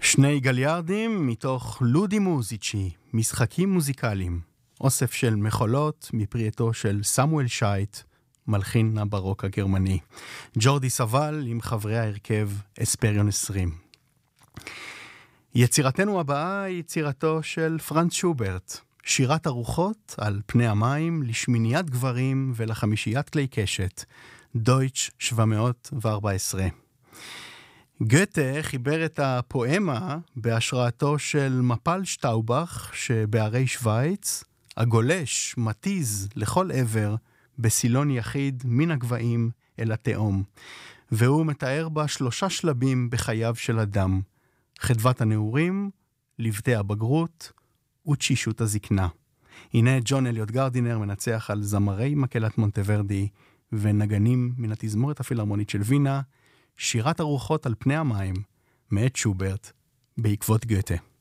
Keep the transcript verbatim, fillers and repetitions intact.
שני גליארדים מתוך לודי מוזיצ'י, משחקים מוזיקליים, אוסף של מחולות מפרי של סמואל שייט, מלחין הברוק הגרמני. ג'ורדי סבל עם חברי ההרכב אספריון עשרים. יצירתנו הבאה היא יצירתו של פרנץ שוברט, שירת הרוחות על פני המים לשמיניית גברים ולחמישיית כלי קשת, דויטש שבע מאות וארבע עשרה. גוטה חיבר את הפואמה בהשראתו של מפל שטאובך שבערי שוויץ, הגולש מתיז לכל עבר בסילון יחיד מן הגבעים אל התאום, והוא מתאר בה שלושה שלבים בחייו של אדם, חדוות הנעורים, לבטי הבגרות ותשישות הזקנה. הנה ג'ון אליוט גרדינר מנצח על זמרי מקהלת מונטוורדי ונגנים מן התזמורת הפילהרמונית של וינה, שירת הרוחות על פני המים, מאת שוברט, בעקבות גוטה.